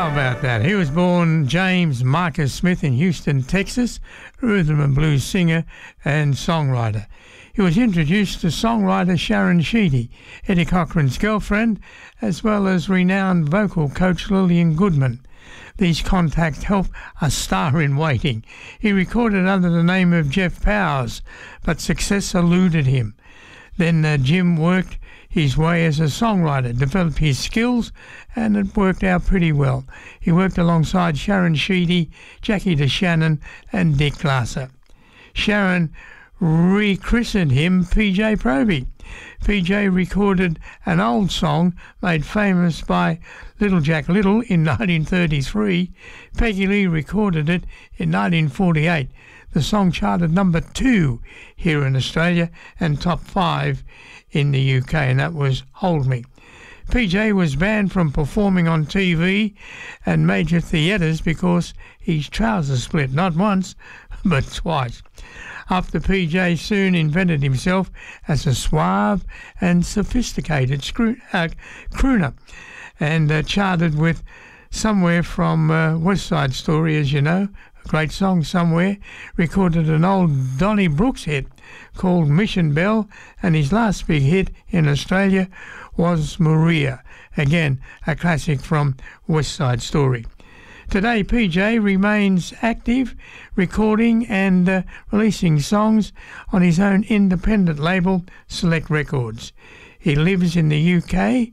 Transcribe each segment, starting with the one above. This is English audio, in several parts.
How about that? He was born James Marcus Smith in Houston, Texas, rhythm and blues singer and songwriter. He was introduced to songwriter Sharon Sheedy, Eddie Cochran's girlfriend, as well as renowned vocal coach Lillian Goodman. These contacts helped a star in waiting. He recorded under the name of Jeff Powers, but success eluded him. Then Jim worked his way as a songwriter, developed his skills, and it worked out pretty well. He worked alongside Sharon Sheedy, Jackie DeShannon, and Dick Glasser. Sharon rechristened him PJ Proby. PJ recorded an old song made famous by Little Jack Little in 1933. Peggy Lee recorded it in 1948. The song charted number 2 here in Australia and top 5 in the UK, and that was Hold Me. PJ was banned from performing on TV and major theatres because his trousers split, not once, but twice. After PJ soon invented himself as a suave and sophisticated crooner, and charted with Somewhere from West Side Story, as you know, a great song, Somewhere, recorded an old Donnie Brooks hit called Mission Bell, and his last big hit in Australia was Maria, again a classic from West Side Story. Today, PJ remains active, recording and releasing songs on his own independent label, Select Records. He lives in the UK,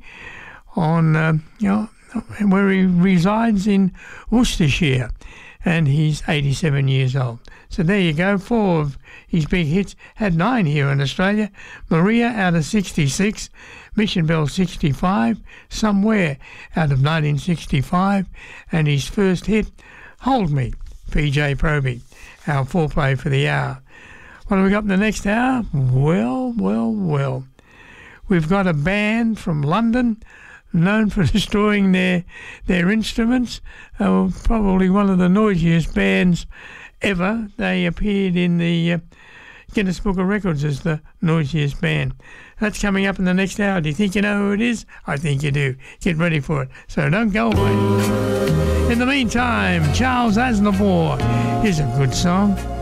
where he resides in Worcestershire, and he's 87 years old. So there you go, 4 of his big hits. Had 9 here in Australia. Maria out of 66, Mission Bell 65, Somewhere out of 1965, and his first hit, Hold Me, PJ Proby. Our foreplay for the hour. What have we got in the next hour? Well. We've got a band from London known for destroying their instruments. Probably one of the noisiest bands ever. They appeared in the Guinness Book of Records as the noisiest band. That's coming up in the next hour. Do you think you know who it is? I think you do. Get ready for it. So don't go away. In the meantime, Charles Aznavour. Here's a good song.